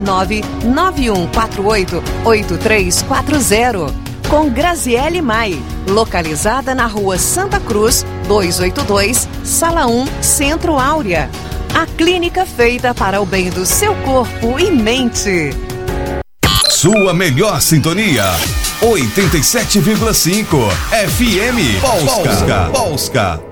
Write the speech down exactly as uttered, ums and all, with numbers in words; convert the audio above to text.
nove nove um quatro oito oito três quatro zero. Com Graziele Mai, localizada na rua Santa Cruz, duzentos e oitenta e dois, Sala um, Centro Áurea. A clínica feita para o bem do seu corpo e mente. Sua melhor sintonia, oitenta e sete vírgula cinco F M Polska. Polska.